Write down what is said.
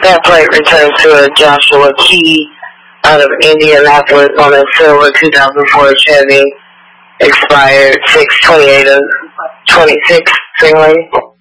That plate returned to a Joshua Key out of Indianapolis on a silver 2004 Chevy, expired 6/28 of 26 Singley.